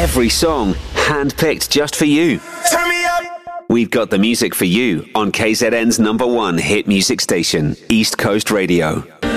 Every song handpicked just for you. Turn me up. We've got the music for you on KZN's #1 hit music station, East Coast Radio.